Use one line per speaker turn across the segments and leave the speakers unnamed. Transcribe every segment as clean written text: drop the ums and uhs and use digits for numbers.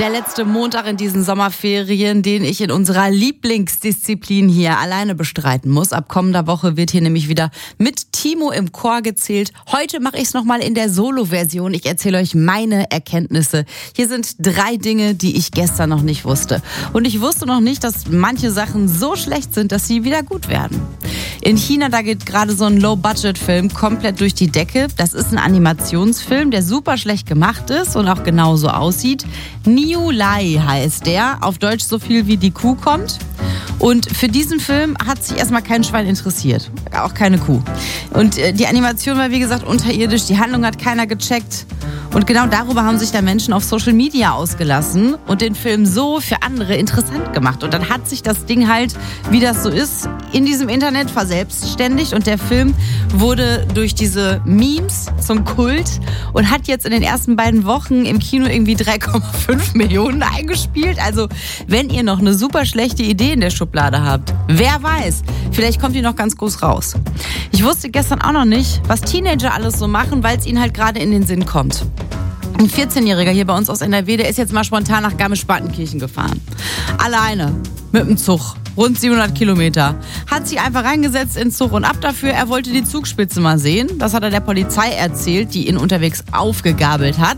Der letzte Montag in diesen Sommerferien, den ich in unserer Lieblingsdisziplin hier alleine bestreiten muss. Ab kommender Woche wird hier nämlich wieder mit Timo im Chor gezählt. Heute mache ich es nochmal in der Solo-Version. Ich erzähle euch meine Erkenntnisse. Hier sind 3 Dinge, die ich gestern noch nicht wusste. Und ich wusste noch nicht, dass manche Sachen so schlecht sind, dass sie wieder gut werden. In China, da geht gerade so ein Low-Budget-Film komplett durch die Decke. Das ist ein Animationsfilm, der super schlecht gemacht ist und auch genauso aussieht. Niu Lai heißt der, auf Deutsch so viel wie die Kuh kommt. Und für diesen Film hat sich erstmal kein Schwein interessiert, auch keine Kuh. Und die Animation war wie gesagt unterirdisch, die Handlung hat keiner gecheckt. Und genau darüber haben sich da Menschen auf Social Media ausgelassen und den Film so für andere interessant gemacht. Und dann hat sich das Ding halt, wie das so ist, in diesem Internet verselbstständigt. Und der Film wurde durch diese Memes zum Kult und hat jetzt in den ersten beiden Wochen im Kino irgendwie 3,5 Millionen eingespielt. Also wenn ihr noch eine super schlechte Idee in der Schublade habt, wer weiß, vielleicht kommt die noch ganz groß raus. Ich wusste gestern auch noch nicht, was Teenager alles so machen, weil es ihnen halt gerade in den Sinn kommt. Ein 14-Jähriger hier bei uns aus NRW, der ist jetzt mal spontan nach Garmisch-Partenkirchen gefahren. Alleine, mit dem Zug, rund 700 Kilometer. Hat sich einfach reingesetzt ins Zug und ab dafür, er wollte die Zugspitze mal sehen. Das hat er der Polizei erzählt, die ihn unterwegs aufgegabelt hat.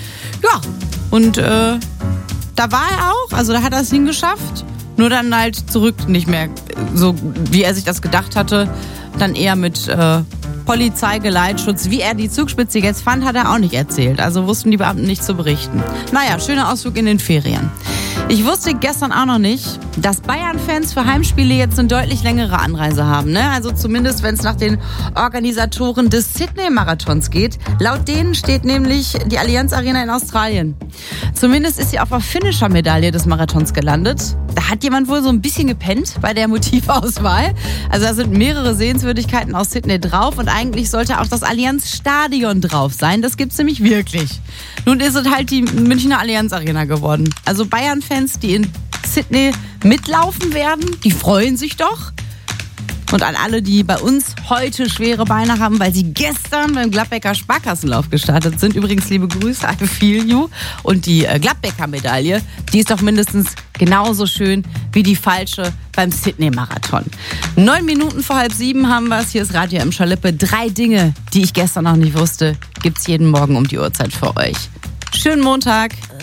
Ja, und da war er auch, also da hat er es hingeschafft. Nur dann halt zurück nicht mehr so, wie er sich das gedacht hatte. Dann eher mit Polizei, Geleitschutz. Wie er die Zugspitze jetzt fand, hat er auch nicht erzählt. Also wussten die Beamten nicht zu berichten. Naja, schöner Ausflug in den Ferien. Ich wusste gestern auch noch nicht, dass Bayern-Fans für Heimspiele jetzt eine deutlich längere Anreise haben. Ne? Also zumindest, wenn es nach den Organisatoren des Sydney-Marathons geht. Laut denen steht nämlich die Allianz Arena in Australien. Zumindest ist sie auf der Finisher-Medaille des Marathons gelandet. Da hat jemand wohl so ein bisschen gepennt bei der Motivauswahl. Also da sind mehrere Sehenswürdigkeiten aus Sydney drauf und eigentlich sollte auch das Allianz-Stadion drauf sein. Das gibt's nämlich wirklich. Nun ist es halt die Münchner Allianz Arena geworden. Also Bayern-Fans, die in Sydney mitlaufen werden, die freuen sich doch. Und an alle, die bei uns heute schwere Beine haben, weil sie gestern beim Gladbecker Sparkassenlauf gestartet sind. Übrigens liebe Grüße, I feel you. Und die Gladbecker Medaille, die ist doch mindestens genauso schön wie die falsche beim Sydney-Marathon. 9 Minuten vor 6:30 haben wir es. Hier ist Radio M. Schalippe. 3 Dinge, die ich gestern noch nicht wusste, gibt's jeden Morgen um die Uhrzeit für euch. Schönen Montag.